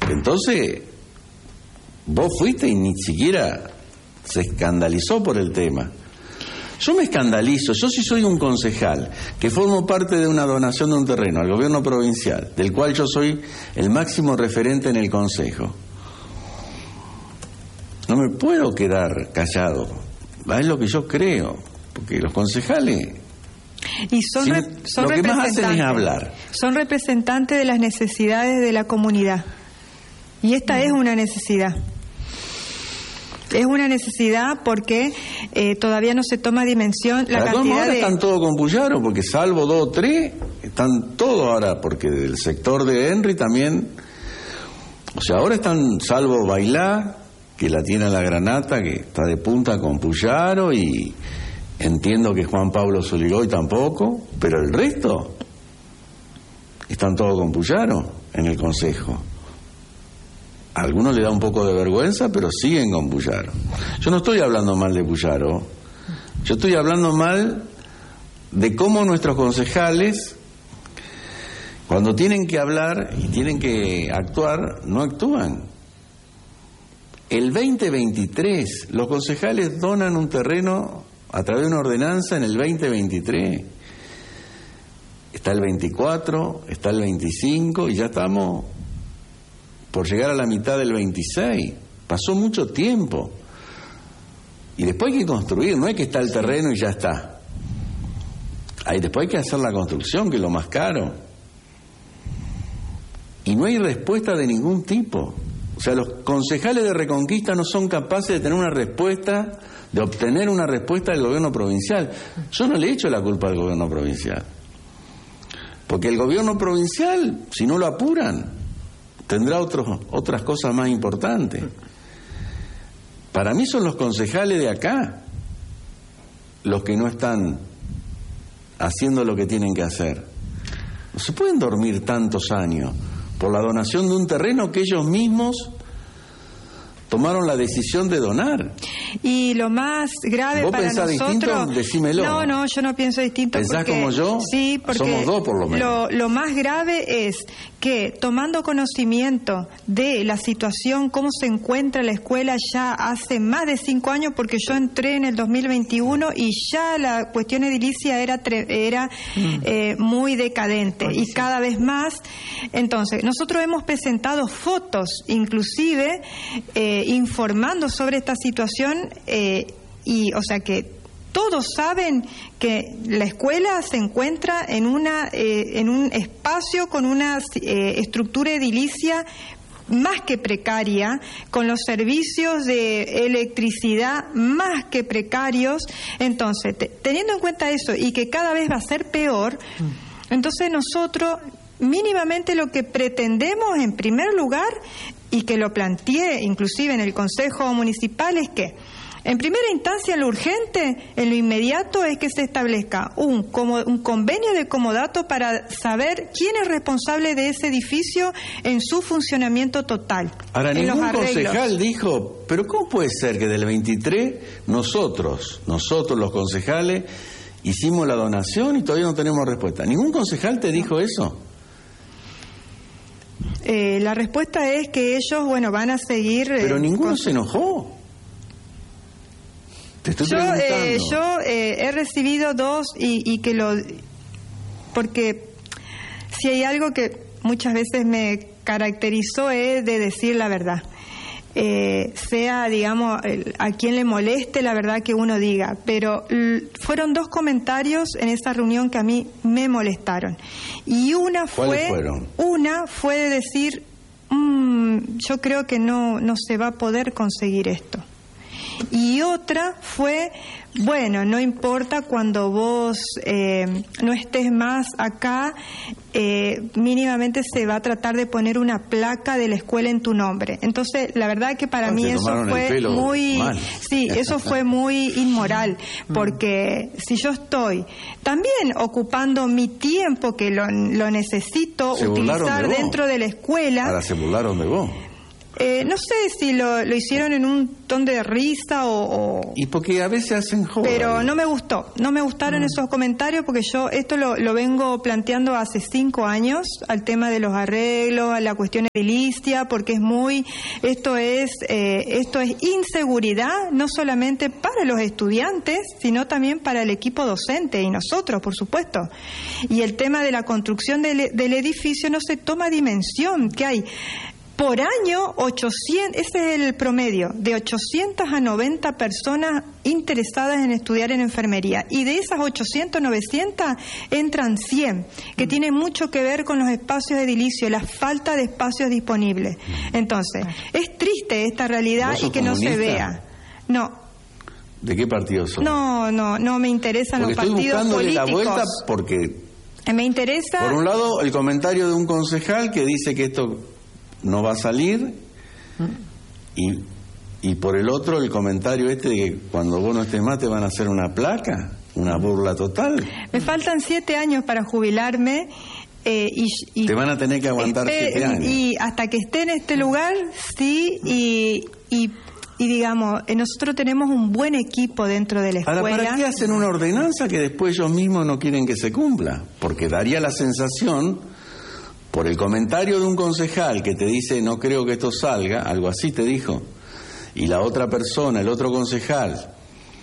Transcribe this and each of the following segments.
Entonces, vos fuiste y ni siquiera se escandalizó por el tema. Yo me escandalizo, yo sí soy un concejal que formo parte de una donación de un terreno al gobierno provincial, del cual yo soy el máximo referente en el consejo. No me puedo quedar callado, es lo que yo creo, porque los concejales y son lo que más hacen es hablar. Son representantes de las necesidades de la comunidad, y esta es una necesidad. Es una necesidad porque todavía no se toma dimensión la cantidad ahora de... están todos con Puyaro, porque salvo 2 o 3, están todos ahora, porque del sector de Henry también, o sea, ahora están salvo Bailá, que la tiene a la Granata, que está de punta con Puyaro, y entiendo que Juan Pablo Soligoy tampoco, pero el resto están todos con Puyaro en el consejo. A algunos le da un poco de vergüenza, pero siguen con Puyaro. Yo no estoy hablando mal de Puyaro, yo estoy hablando mal de cómo nuestros concejales, cuando tienen que hablar y tienen que actuar, no actúan. El 2023, los concejales donan un terreno a través de una ordenanza en el 2023. Está el 24, está el 25 y ya estamos por llegar a la mitad del 26. Pasó mucho tiempo. Y después hay que construir, no es que está el terreno y ya está. Después hay que hacer la construcción, que es lo más caro. Y no hay respuesta de ningún tipo. O sea, los concejales de Reconquista no son capaces de tener una respuesta, de obtener una respuesta del gobierno provincial. Yo no le echo la culpa al gobierno provincial. Porque el gobierno provincial, si no lo apuran, tendrá otras cosas más importantes. Para mí son los concejales de acá los que no están haciendo lo que tienen que hacer. No se pueden dormir tantos años por la donación de un terreno que ellos mismos tomaron la decisión de donar. Y lo más grave ¿Vos para pensás nosotros... distinto? Decímelo. No, yo no pienso distinto. ¿Pensás porque, como yo? Sí, porque somos 2 por lo menos. Lo más grave es que, tomando conocimiento de la situación, cómo se encuentra la escuela ya hace más de 5 años, porque yo entré en el 2021 y ya la cuestión edilicia era muy decadente. Y cada vez más. Entonces, nosotros hemos presentado fotos, inclusive, informando sobre esta situación, y o sea que todos saben que la escuela se encuentra en un espacio con una estructura edilicia más que precaria, con los servicios de electricidad más que precarios. Entonces, teniendo en cuenta eso y que cada vez va a ser peor, entonces nosotros mínimamente lo que pretendemos en primer lugar, y que lo planteé inclusive en el Consejo Municipal, es que en primera instancia lo urgente, en lo inmediato, es que se establezca un convenio de comodato para saber quién es responsable de ese edificio en su funcionamiento total. Ahora, ningún concejal dijo, pero ¿cómo puede ser que del 23 nosotros los concejales hicimos la donación y todavía no tenemos respuesta? ¿Ningún concejal te dijo eso? La respuesta es que ellos, van a seguir... Pero ninguno se enojó. Te estoy preguntando. Yo he recibido 2 y que porque si hay algo que muchas veces me caracterizó es de decir la verdad. Sea, digamos, a quien le moleste la verdad que uno diga, pero fueron 2 comentarios en esa reunión que a mí me molestaron, y ¿Cuáles fueron? Una fue de decir, yo creo que no se va a poder conseguir esto, y otra fue, no importa cuando vos no estés más acá, mínimamente se va a tratar de poner una placa de la escuela en tu nombre. Entonces, la verdad que para mí eso fue muy mal. Sí, eso fue muy inmoral, porque si yo estoy también ocupando mi tiempo, que lo necesito utilizar dentro de la escuela. Ahora se burlaron de vos. No sé si lo hicieron en un ton de risa o... Y porque a veces hacen joda. Pero no me gustaron esos comentarios, porque yo esto lo vengo planteando hace 5 años, al tema de los arreglos, a la cuestión edilicia, porque esto es inseguridad, no solamente para los estudiantes, sino también para el equipo docente y nosotros, por supuesto. Y el tema de la construcción del edificio no se toma dimensión, que hay... Por año, 800, ese es el promedio, de 800 a 90 personas interesadas en estudiar en enfermería. Y de esas 800, 900, entran 100, que tienen mucho que ver con los espacios edilicios, la falta de espacios disponibles. Entonces, es triste esta realidad y que no se vea. No. ¿De qué partido sos? No me interesan los partidos políticos. Estoy buscándole la vuelta porque... Me interesa... Por un lado, el comentario de un concejal que dice que esto... no va a salir, y por el otro el comentario de que cuando vos no estés más te van a hacer una placa, una burla total. Me faltan 7 años para jubilarme, y te van a tener que aguantar 7 años. Y hasta que esté en este lugar, sí, y digamos, nosotros tenemos un buen equipo dentro de la escuela. Ahora, ¿para qué hacen una ordenanza que después ellos mismos no quieren que se cumpla? Porque daría la sensación... Por el comentario de un concejal que te dice no creo que esto salga, algo así te dijo, y la otra persona, el otro concejal,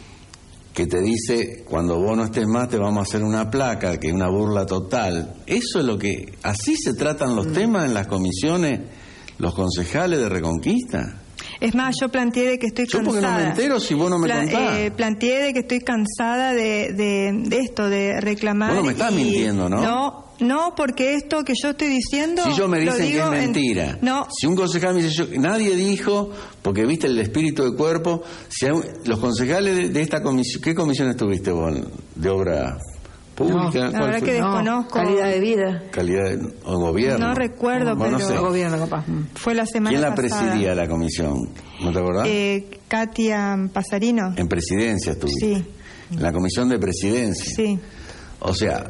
que te dice cuando vos no estés más te vamos a hacer una placa, que es una burla total. Eso es lo que... Así se tratan los temas en las comisiones, los concejales de Reconquista. Es más, yo planteé de que estoy cansada. Yo porque no me entero si vos no me contás. Planteé de que estoy cansada de esto, de reclamar. Vos no me estás mintiendo, ¿no? No, porque esto que yo estoy diciendo... Si yo me dicen que es mentira. No. Si un concejal me dice, nadie dijo, porque viste el espíritu de cuerpo, si los concejales de esta comisión... ¿Qué comisión estuviste vos? ¿De obra pública? La verdad que desconozco. Calidad de vida. ¿O gobierno? No recuerdo, pero... No sé. Gobierno, capaz. Fue la semana ¿Quién la pasada. presidía la comisión? ¿No te acordás? Katia Pasarino. En presidencia estuviste. Sí. En la comisión de presidencia. Sí. O sea...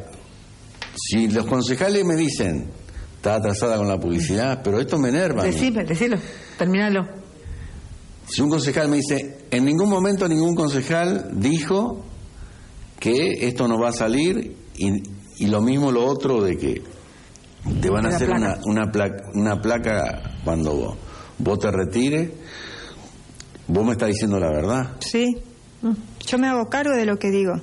Si los concejales me dicen, está atrasada con la publicidad, pero esto me enerva. Decilo, terminalo. Si un concejal me dice, en ningún momento ningún concejal dijo que esto no va a salir, y lo mismo lo otro de que te van a hacer una placa cuando vos te retires, vos me estás diciendo la verdad. Sí, yo me hago cargo de lo que digo.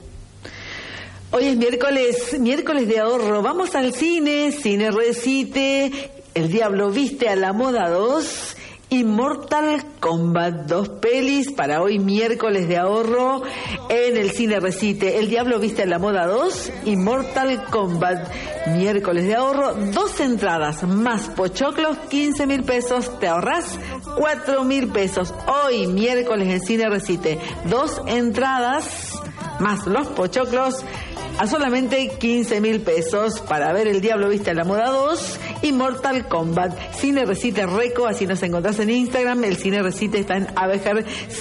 Hoy es miércoles de ahorro. Vamos al cine Recite, El Diablo Viste a la Moda 2 y Mortal Kombat, 2 pelis para hoy miércoles de ahorro en el Cine Recite. El Diablo Viste a la Moda 2 y Mortal Kombat, miércoles de ahorro, 2 entradas más pochoclos, 15.000 pesos, te ahorrás 4.000 pesos. Hoy miércoles en Cine Recite, 2 entradas más los pochoclos a solamente 15.000 pesos para ver El Diablo Viste a la Moda 2 y Mortal Kombat. Cine Recite Reco, así nos encontrás en Instagram. El Cine Recite está en Abejar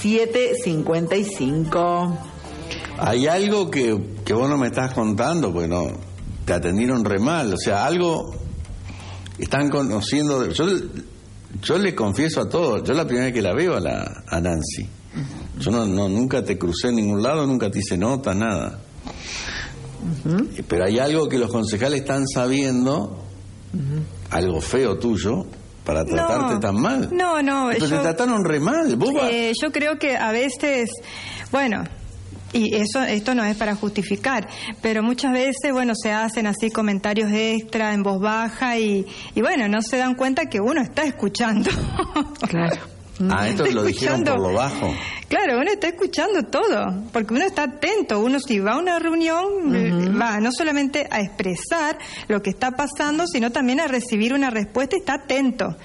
755. Hay algo que vos no me estás contando, porque no te atendieron re mal. O sea, algo están conociendo. Yo le confieso a todos, yo la primera vez que la veo a Nancy. Yo nunca te crucé en ningún lado, nunca te hice nota, nada. Pero hay algo que los concejales están sabiendo, algo feo tuyo, para tratarte tan mal. No. Pero te trataron re mal. Yo creo que a veces, bueno, y esto no es para justificar, pero muchas veces, bueno, se hacen así comentarios extra en voz baja y bueno, no se dan cuenta que uno está escuchando. Claro. Esto lo dijeron por lo bajo. Claro, uno está escuchando todo, porque uno está atento. Uno si va a una reunión, va no solamente a expresar lo que está pasando, sino también a recibir una respuesta y está atento.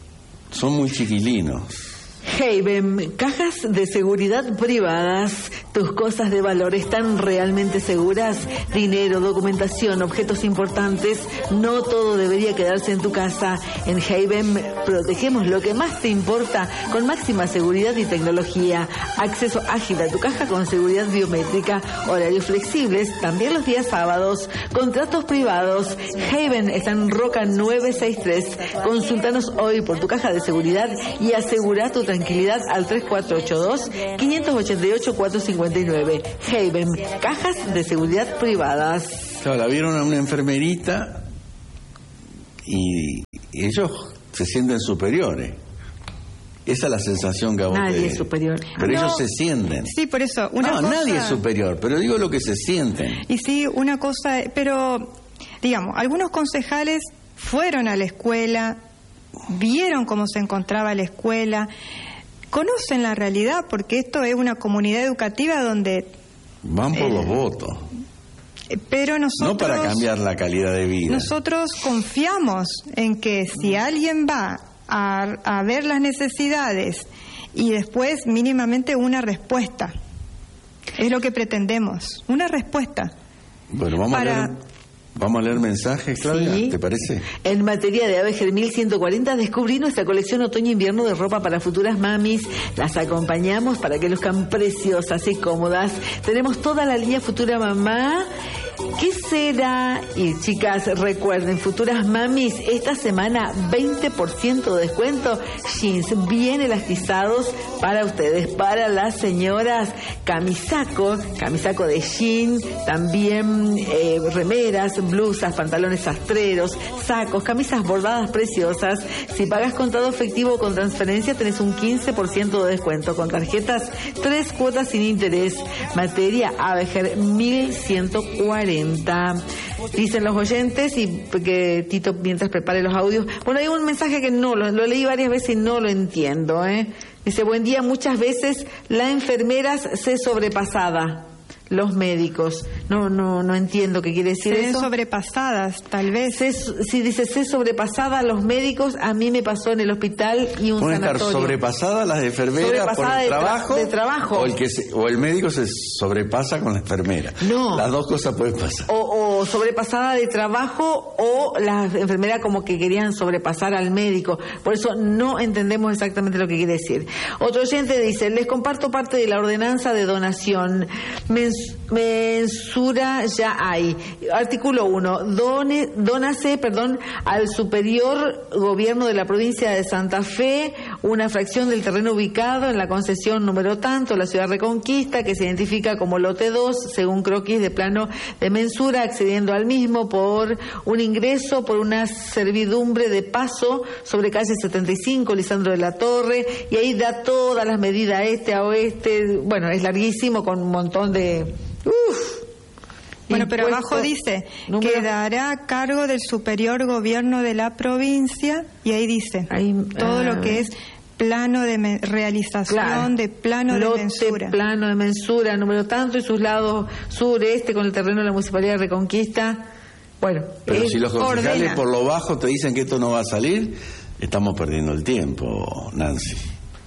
Son muy chiquilinos. Haven, cajas de seguridad privadas, ¿Tus cosas de valor están realmente seguras? Dinero, documentación, objetos importantes, no todo debería quedarse en tu casa. En Haven protegemos lo que más te importa con máxima seguridad y tecnología. Acceso ágil a tu caja con seguridad biométrica, horarios flexibles, también los días sábados, contratos privados. Haven está en Roca 963. Consúltanos hoy por tu caja de seguridad y asegura tu tranquilidad al 3482-588-459. Haven, cajas de seguridad privadas. Claro, la vieron a una enfermerita y ellos se sienten superiores. Esa es la sensación que a vos Nadie es superior. Pero ellos se sienten. Sí, por eso. Nadie es superior, pero digo lo que se sienten. Y sí, una cosa, pero digamos, algunos concejales fueron a la escuela, vieron cómo se encontraba la escuela, conocen la realidad, porque esto es una comunidad educativa donde van por los votos. Pero nosotros no para cambiar la calidad de vida. Nosotros confiamos en que si alguien va a ver las necesidades y después mínimamente una respuesta, es lo que pretendemos, una respuesta. Bueno, vamos a leer mensajes, Claudia, sí. ¿Te parece? En materia de Avejer 1140 descubrí nuestra colección otoño-invierno de ropa para futuras mamis. Las acompañamos para que luzcan preciosas y cómodas. Tenemos toda la línea Futura Mamá. ¿Qué será? Y chicas, recuerden, futuras mamis, esta semana 20% de descuento, jeans bien elastizados para ustedes, para las señoras, camisaco de jean, también remeras, blusas, pantalones sastreros, sacos, camisas bordadas preciosas. Si pagas contado efectivo o con transferencia tenés un 15% de descuento, con tarjetas 3 cuotas sin interés. Materia Avejer 1140. Dicen los oyentes, y que Tito mientras prepare los audios. Bueno, hay un mensaje que no lo leí varias veces y no lo entiendo. Dice: buen día, muchas veces la enfermera se sobrepasada. Los médicos. No entiendo qué quiere decir eso. Sobrepasadas, tal vez. Si dice ser sobrepasada los médicos, a mí me pasó en el hospital y un pueden sanatorio. Estar sobrepasadas las enfermeras por el trabajo. De trabajo. O el médico se sobrepasa con la enfermera. No. Las dos cosas pueden pasar. O sobrepasada de trabajo, o la enfermera como que querían sobrepasar al médico. Por eso no entendemos exactamente lo que quiere decir. Otro oyente dice: les comparto parte de la ordenanza de donación. Mensura ya hay. Artículo 1. Dónase al superior gobierno de la provincia de Santa Fe una fracción del terreno ubicado en la concesión número tanto, la ciudad Reconquista, que se identifica como lote 2, según croquis de plano de mensura, accediendo al mismo por un ingreso por una servidumbre de paso sobre calle 75, Lisandro de la Torre, y ahí da todas las medidas este a oeste. Bueno, es larguísimo, con un montón de... Bueno, pero abajo dice, quedará a cargo del superior gobierno de la provincia, y ahí dice todo lo que es plano de realización, de plano de mensura. Plano de mensura, número tanto, y sus lados sureste con el terreno de la Municipalidad de Reconquista. Bueno, pero si los concejales por lo bajo te dicen que esto no va a salir, estamos perdiendo el tiempo, Nancy.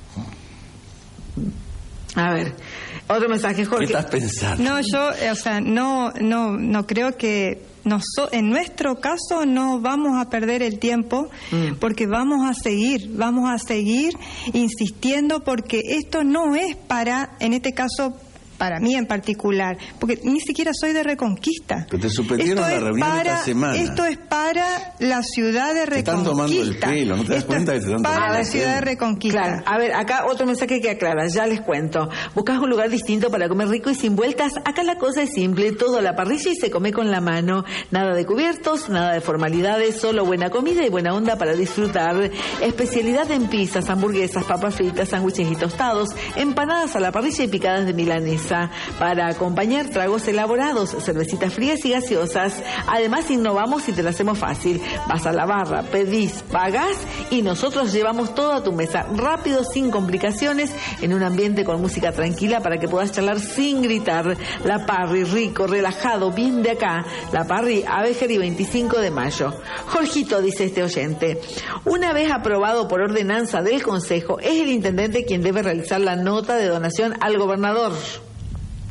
A ver, otro mensaje, Jorge. ¿Qué estás pensando? No, yo, no creo que en nuestro caso no vamos a perder el tiempo, porque vamos a seguir insistiendo, porque esto no es en este caso, para mí en particular, porque ni siquiera soy de Reconquista. Pero te suspendieron la reunión esta semana. Esto es para la ciudad de Reconquista. Te están tomando el pelo, ¿no te das cuenta que te están tomando el pelo? Para la ciudad de Reconquista. Claro. A ver, acá otro mensaje que aclara, ya les cuento. ¿Buscas un lugar distinto para comer rico y sin vueltas? Acá la cosa es simple, todo a la parrilla y se come con la mano. Nada de cubiertos, nada de formalidades, solo buena comida y buena onda para disfrutar. Especialidad en pizzas, hamburguesas, papas fritas, sándwiches y tostados, empanadas a la parrilla y picadas de milanesa. Para acompañar tragos elaborados, cervecitas frías y gaseosas. Además, innovamos y te lo hacemos fácil. Vas a la barra, pedís, pagás y nosotros llevamos todo a tu mesa. Rápido, sin complicaciones, en un ambiente con música tranquila para que puedas charlar sin gritar. La Parry, rico, relajado, bien de acá. La Parry, Avejer y 25 de mayo. Jorgito, dice este oyente, una vez aprobado por ordenanza del Consejo, es el intendente quien debe realizar la nota de donación al gobernador.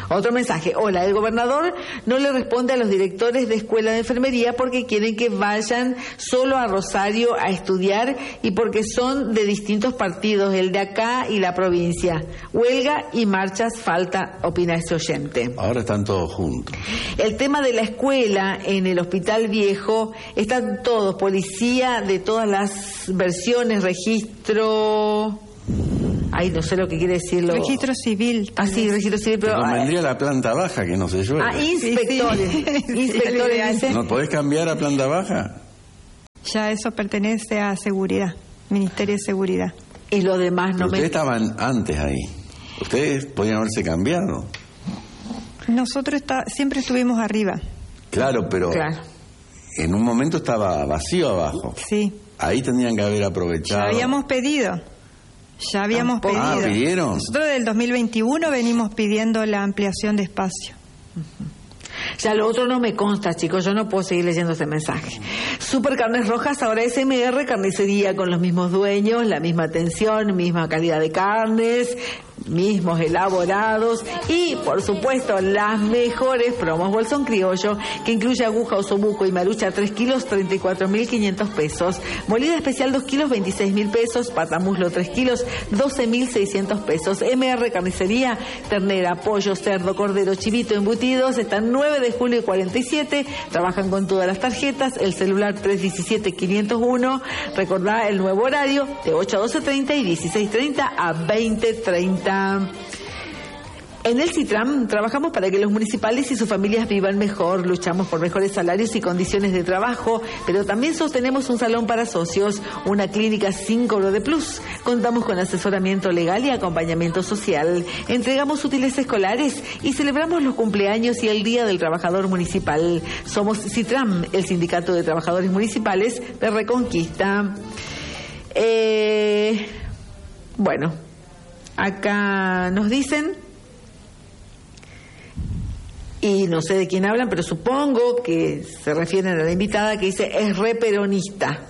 Otro mensaje. Hola, el gobernador no le responde a los directores de escuela de enfermería porque quieren que vayan solo a Rosario a estudiar y porque son de distintos partidos, el de acá y la provincia. Huelga y marchas falta, opina este oyente. Ahora están todos juntos. El tema de la escuela en el Hospital Viejo, están todos, policía de todas las versiones, registro... Ay, no sé lo que quiere decirlo. Registro civil. Ah, sí, registro civil, pero... Convendría la planta baja, que no se llueve. Ah, inspectores. Sí. Inspectores, dice. ¿No podés cambiar a planta baja? Ya eso pertenece a seguridad, Ministerio de Seguridad. Y lo demás Pero no ustedes me... estaban antes ahí. Ustedes podían haberse cambiado. Nosotros siempre estuvimos arriba. Claro, pero Claro. en un momento estaba vacío abajo. Sí. Ahí tenían que haber aprovechado. Ya habíamos pedido. Tampoco. Ah, pedido. ¿pidieron? Nosotros del 2021 venimos pidiendo la ampliación de espacio. Ya lo otro no me consta, chicos, yo no puedo seguir leyendo este mensaje. Super Carnes Rojas, ahora SMR, carnicería con los mismos dueños, la misma atención, misma calidad de carnes, mismos elaborados y, por supuesto, las mejores promos. Bolsón criollo, que incluye aguja, osobuco y marucha 3 kilos, 34.500 pesos. Molida especial 2 kilos, 26.000 pesos. Patamuslo 3 kilos, 12.600 pesos. MR Carnicería, ternera, pollo, cerdo, cordero, chivito, embutidos. Están 9 de julio y 47. Trabajan con todas las tarjetas. El celular 317-501. Recordá el nuevo horario de 8 a 12:30 y 16:30 a 20:30. En el CITRAM trabajamos para que los municipales y sus familias vivan mejor, luchamos por mejores salarios y condiciones de trabajo, pero también sostenemos un salón para socios, una clínica sin cobro de plus. Contamos con asesoramiento legal y acompañamiento social. Entregamos útiles escolares y celebramos los cumpleaños y el Día del Trabajador Municipal. Somos CITRAM, el Sindicato de Trabajadores Municipales de Reconquista. Bueno, acá nos dicen, y no sé de quién hablan, pero supongo que se refieren a la invitada que dice es re peronista.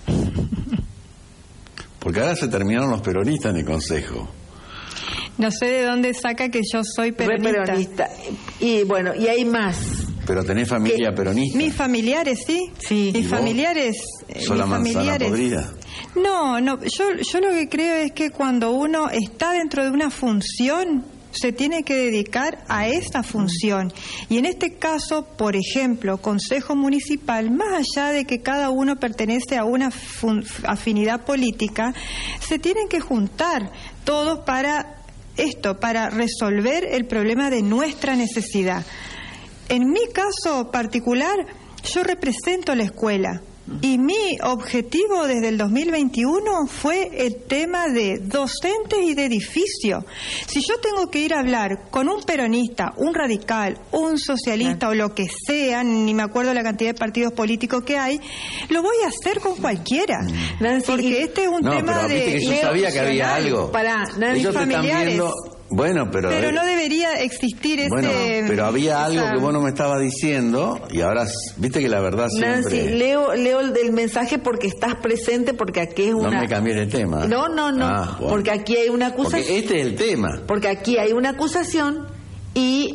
Porque ahora se terminaron los peronistas en el Consejo. No sé de dónde saca que yo soy Re peronista. peronista. Y bueno, y hay más. Pero tenés familia peronista. Mis familiares, sí. Sí. Mis ¿Y vos? familiares. ¿Sos la mis manzana familiares. podrida? No, yo lo que creo es que cuando uno está dentro de una función, se tiene que dedicar a esa función. Y en este caso, por ejemplo, Consejo Municipal, más allá de que cada uno pertenece a una afinidad política, se tienen que juntar todos para esto, para resolver el problema de nuestra necesidad. En mi caso particular, yo represento la escuela. Y mi objetivo desde el 2021 fue el tema de docentes y de edificio. Si yo tengo que ir a hablar con un peronista, un radical, un socialista o lo que sea, ni me acuerdo la cantidad de partidos políticos que hay, lo voy a hacer con cualquiera. Nancy, porque este es un No, tema pero viste de... que yo sabía que había algo. Para Nancy, Ellos te están familiares. viendo. Bueno, pero no debería existir ese... bueno, pero había algo esa- que vos no me estabas diciendo y ahora viste que la verdad Nancy, siempre. leo el mensaje porque estás presente, porque aquí es No una... me cambies de tema. No, Ah, bueno. porque aquí hay una acusación. Porque este es el tema. Porque aquí hay una acusación y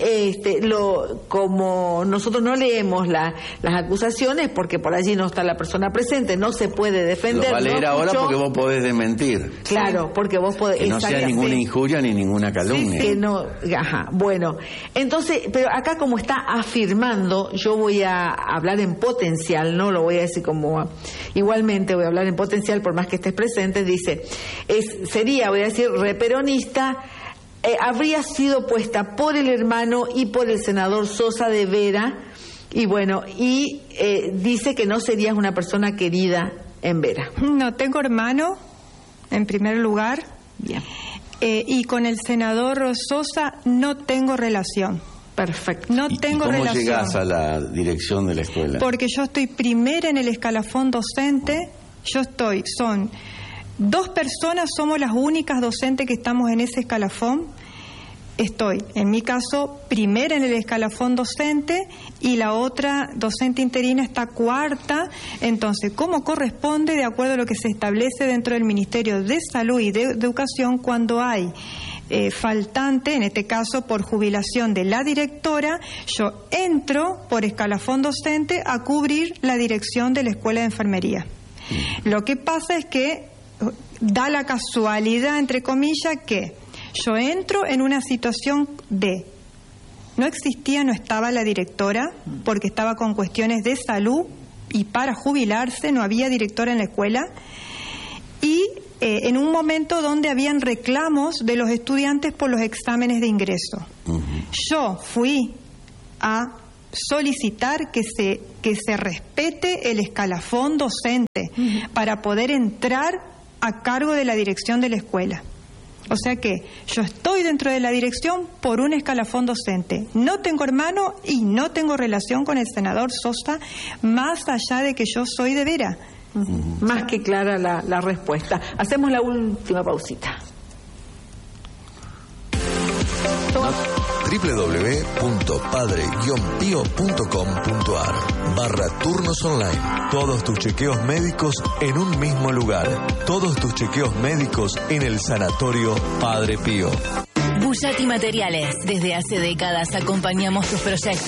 como nosotros no leemos las acusaciones, porque por allí no está la persona presente, no se puede defender. Lo va a leer no ahora escuchó. porque vos podés desmentir. Claro, porque vos podés... Que no sea exactamente. ninguna injuria ni ninguna calumnia. Que no, ajá, bueno, entonces, pero acá como está afirmando, yo voy a hablar en potencial, no lo voy a decir como, igualmente voy a hablar en potencial por más que estés presente, dice, sería, voy a decir, reperonista, habría sido puesta por el hermano y por el senador Sosa de Vera, y bueno, y dice que no serías una persona querida en Vera. No tengo hermano, en primer lugar. Bien. Y con el senador Sosa no tengo relación. Perfecto. No ¿Y tengo cómo relación. llegás a la dirección de la escuela? Porque yo estoy primera en el escalafón docente. Son 2 personas, somos las únicas docentes que estamos en ese escalafón. Estoy, en mi caso, primera en el escalafón docente y la otra docente interina está 4ª. Entonces, ¿cómo corresponde de acuerdo a lo que se establece dentro del Ministerio de Salud y de Educación cuando hay faltante, en este caso por jubilación de la directora, yo entro por escalafón docente a cubrir la dirección de la Escuela de Enfermería. Lo que pasa es que da la casualidad, entre comillas, que yo entro en una situación de no estaba la directora porque estaba con cuestiones de salud y para jubilarse no había directora en la escuela, y en un momento donde habían reclamos de los estudiantes por los exámenes de ingreso. Yo fui a solicitar que se respete el escalafón docente para poder entrar a cargo de la dirección de la escuela. O sea que yo estoy dentro de la dirección por un escalafón docente. No tengo hermano y no tengo relación con el senador Sosa, más allá de que yo soy de Vera. Más que clara la respuesta. Hacemos la última pausita. www.padre-pio.com.ar/turnos online. Todos tus chequeos médicos en un mismo lugar. Todos tus chequeos médicos en el Sanatorio Padre Pío. Bullati Materiales. Desde hace décadas acompañamos tus proyectos.